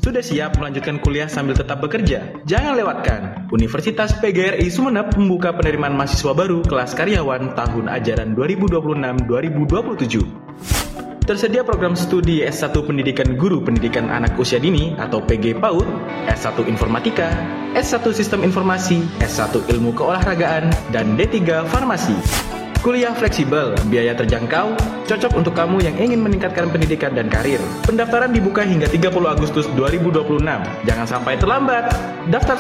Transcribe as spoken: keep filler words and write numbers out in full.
Sudah siap melanjutkan kuliah sambil tetap bekerja? Jangan lewatkan. Universitas P G R I Sumeneb membuka penerimaan mahasiswa baru kelas karyawan tahun ajaran dua ribu dua puluh enam dua ribu dua puluh tujuh. Tersedia program studi S satu Pendidikan Guru Pendidikan Anak Usia Dini atau P G PAUD, S satu Informatika, S satu Sistem Informasi, S satu Ilmu Keolahragaan, dan D tiga Farmasi. Kuliah fleksibel, biaya terjangkau, cocok untuk kamu yang ingin meningkatkan pendidikan dan karir. Pendaftaran dibuka hingga tiga puluh Agustus dua ribu dua puluh enam. Jangan sampai terlambat. Daftar